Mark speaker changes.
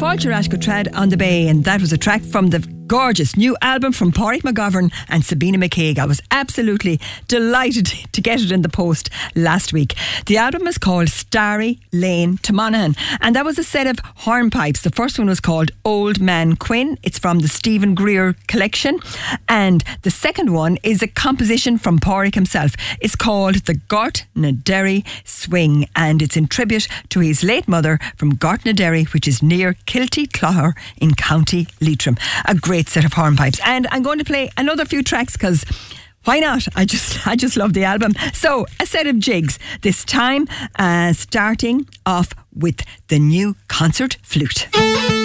Speaker 1: Fáilte Rás go Tread on the Bay, and that was a track from the gorgeous new album from Pádraig McGovern and Sabina McCaig. I was absolutely delighted to get it in the post last week. The album is called Starry Lane to Monaghan, and that was a set of hornpipes. The first one was called Old Man Quinn. It's from the Stephen Greer collection, and the second one is a composition from Pádraig himself. It's called the Gort na Derry Swing, and it's in tribute to his late mother from Gort na Derry, which is near Kilty Clogher in County Leitrim. A great set of hornpipes, and I'm going to play another few tracks because why not? I just love the album. So a set of jigs this time, starting off with the new concert flute.